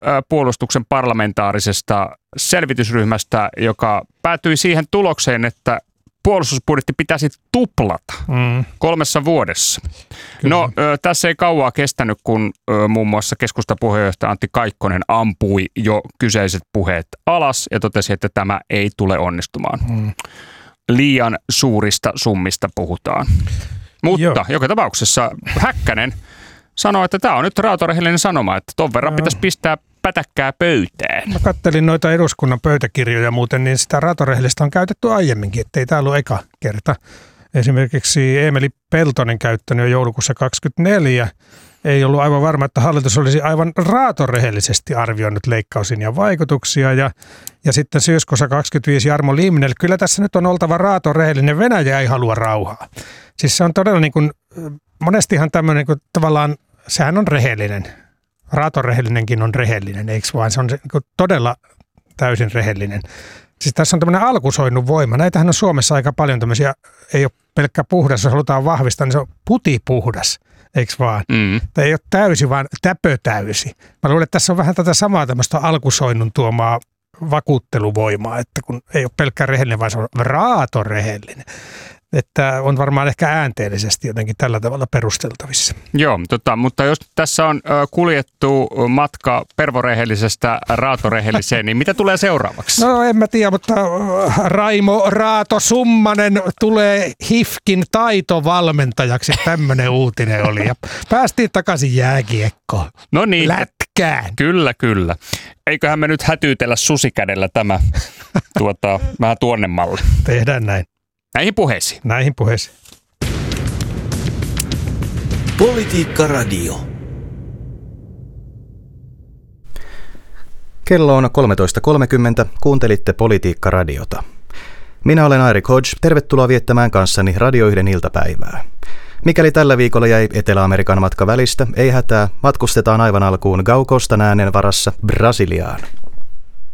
puolustuksen parlamentaarisesta selvitysryhmästä, joka päätyi siihen tulokseen, että puolustusbudjetti pitäisi tuplata 3 vuodessa. Kyllä. No, tässä ei kauaa kestänyt, kun muun muassa keskustapuheenjohtaja Antti Kaikkonen ampui jo kyseiset puheet alas ja totesi, että tämä ei tule onnistumaan. Liian suurista summista puhutaan. Mutta joka tapauksessa Häkkänen sanoi, että tämä on nyt rautarehellinen sanoma, että ton verran pitäisi pistää pätäkkää pöytään. Mä kattelin noita eduskunnan pöytäkirjoja muuten, niin sitä rautarehellistä on käytetty aiemminkin, ettei tämä ollut eka kerta. Esimerkiksi Eemeli Peltonen käyttänyt jo joulukuussa 2024. Ei ollut aivan varma, että hallitus olisi aivan raatorehellisesti arvioinut leikkauslinjan vaikutuksia. Ja sitten syyskuussa 25 Jarmo Limnell. Kyllä tässä nyt on oltava raatorehellinen. Venäjä ei halua rauhaa. Siis se on todella niin kuin, monestihan tämmöinen niin kuin, tavallaan, sehän on rehellinen. Raatorehellinenkin on rehellinen, eikö vaan? Se on niin kuin, todella täysin rehellinen. Siis tässä on tämmöinen alkusoinnut voima. Näitähän on Suomessa aika paljon tämmöisiä, ei ole pelkkä puhdas, jos halutaan vahvistaa, niin se on putipuhdas. Eikö vaan? Tai ei ole täysi, vaan täpötäysi. Mä luulen, että tässä on vähän tätä samaa tämmöistä alkusoinnun tuomaa vakuutteluvoimaa, että kun ei ole pelkkä rehellinen, vaan se on raatorehellinen. Että on varmaan ehkä äänteellisesti jotenkin tällä tavalla perusteltavissa. Joo, mutta jos tässä on kuljettu matka pervorehellisestä raatorehelliseen, niin mitä tulee seuraavaksi? No en mä tiedä, mutta Raimo Raato Summanen tulee HIFKin taitovalmentajaksi. Tämmöinen uutinen oli. Ja päästiin takaisin jääkiekkoon. No niin. Lätkään. Kyllä. Eiköhän me nyt hätyytellä susikädellä tämä vähän tuonnemmalle. Tehdään näin. Näihin puheisiin. Politiikka Radio. Kello on 13.30. Kuuntelitte Politiikka Radiota. Minä olen Airik Hodge. Tervetuloa viettämään kanssani Radio 1 iltapäivää. Mikäli tällä viikolla jäi Etelä-Amerikan matka välistä, ei hätää, matkustetaan aivan alkuun Gau Costan äänen varassa Brasiliaan.